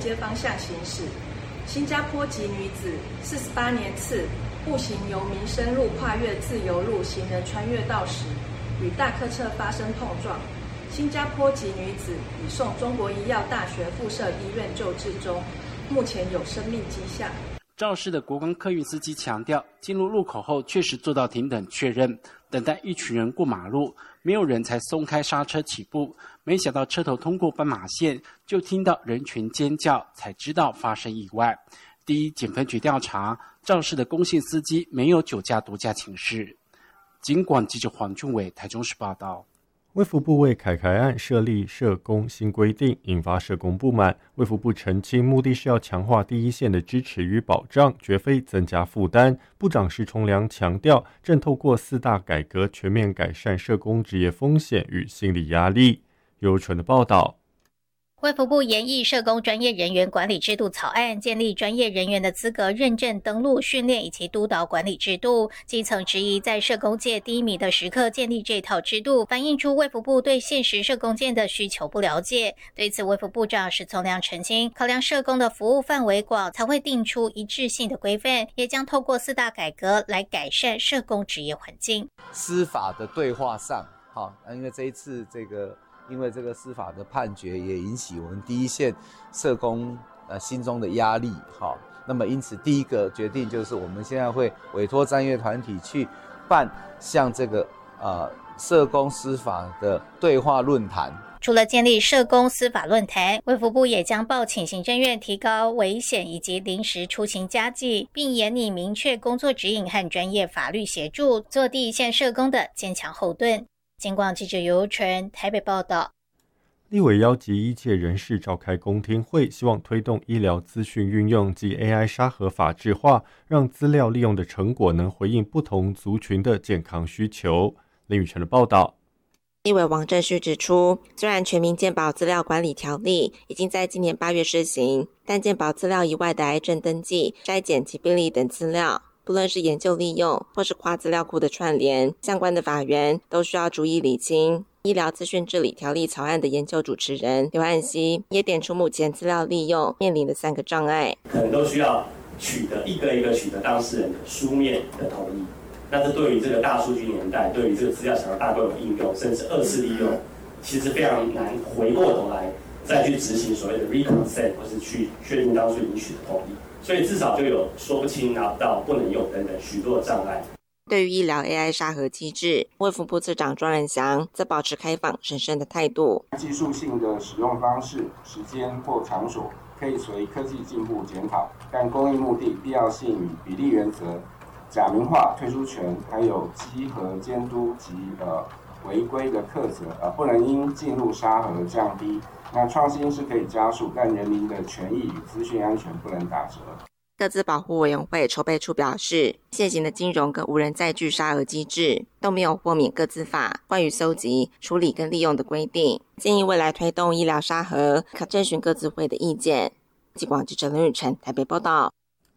街方向行驶。新加坡籍女子48年次步行由民生路跨越自由路行人穿越道时，与大客车发生碰撞。新加坡籍女子已送中国医药大学附设医院救治中，目前有生命迹象。 肇事的国光客运司机强调，进入路口后确实做到停等确认，等待一群人过马路，没有人才松开刹车起步。没想到车头通过斑马线，就听到人群尖叫，才知道发生意外。第一检分局调查，肇事的公姓司机没有酒驾毒驾情事。警广记者黄俊伟台中市报道。 卫福部为凯凯案设立社工新规定，引发社工不满。卫福部澄清，目的是要强化第一线的支持与保障，绝非增加负担。部长石崇良强调，正透过4大改革，全面改善社工职业风险与心理压力。由纯的报道。 卫福部研议社工专业人员管理制度草案，建立专业人员的资格认证、登录、训练以及督导管理制度。基层质疑在社工界低迷的时刻建立这套制度，反映出卫福部对现实社工界的需求不了解。对此，卫福部长石崇良澄清，考量社工的服务范围广，才会定出一致性的规范，也将透过4大改革来改善社工职业环境。 司法的对话上，因为这一次因为这个司法的判决也引起我们第一线社工心中的压力，那么因此第一个决定就是我们现在会委托专业团体去办像这个社工司法的对话论坛。 除了建立社工司法论坛，卫福部也将报请行政院提高危险以及临时出勤加计，并严拟明确工作指引和专业法律协助，做第一线社工的坚强后盾。警广记者尤纯台北报道。 立委邀集医界人士召开公听会，希望推动医疗资讯运用及 AI 沙盒法制化，让资料利用的成果能回应不同族群的健康需求。林宇晨的报道。 立委王正旭指出，虽然全民健保资料管理条例已经在今年8月施行，但健保资料以外的癌症登记、筛检及病历等资料，不论是研究利用或是跨资料库的串联，相关的法源都需要逐一理清。医疗资讯治理条例草案的研究主持人刘汉熙也点出目前资料利用面临的3个障碍， 可能都需要一个一个取得当事人的书面的同意。那这对于这个大数据年代，对于这个资料想要大规模应用，甚至2次利用，其实非常难回过头来再去执行所谓的 reconsent， 或是去确定当初已经取得同意。所以至少就有说不清、拿不到、不能用等等许多的障碍。 对于医疗 AI 沙盒机制，卫福部次长庄仁祥则保持开放审慎的态度。 技术性的使用方式、时间或场所可以随科技进步检讨，但公益目的、必要性与比例原则、假名化、退出权，还有稽核监督及违规的课责，不能因进入沙盒降低。那创新是可以加速，但人民的权益与资讯安全不能打折。 个资保护委员会筹备处表示，现行的金融跟无人载具沙盒机制都没有豁免个资法关于搜集、处理跟利用的规定，建议未来推动医疗沙盒可征询个资会的意见。警广记者林宇晨台北报道。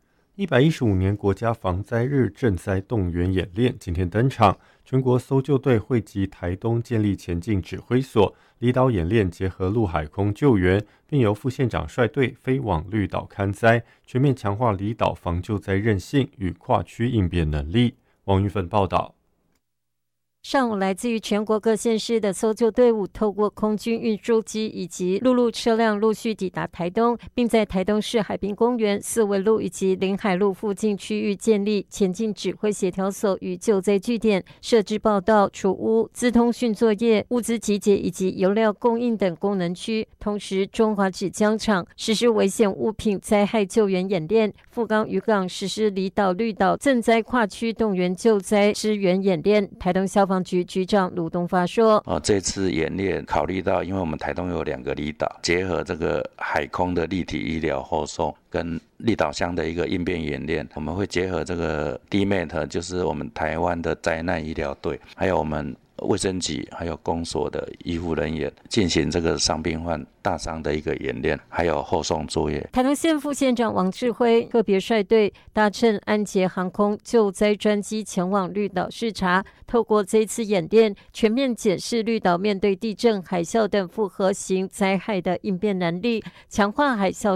115年国家防灾日赈灾动员演练今天登场，全国搜救队汇集台东建立前进指挥所，离岛演练结合陆海空救援，并由副县长率队飞往绿岛勘灾，全面强化离岛防救灾韧性与跨区应变能力。王玉芬报道。 上午，来自于全国各县市的搜救队伍透过空军运输机以及陆路车辆陆续抵达台东，并在台东市海滨公园、四维路以及临海路附近区域建立前进指挥协调所与救灾据点，设置报到、储屋、资通讯作业、物资集结以及油料供应等功能区。同时，中华纸浆厂实施危险物品灾害救援演练，富冈渔港实施离岛、绿岛赈灾跨区动员救灾支援演练。台东消防局局长卢东发说： 这次演练考虑到，因为我们台东有2个离岛，结合这个海空的立体医疗后送跟离岛乡的一个应变演练，我们会结合这个 DMAT， 就是我们台湾的灾难医疗队，还有我们卫生局还有公所的医护人员进行这个伤病患大伤的一个演练，还有后送作业。 台东县副县长王志辉特别率队搭乘安捷航空救灾专机前往绿岛视察，透过这次演练，全面检视绿岛面对地震、海啸等复合型灾害的应变能力，强化海啸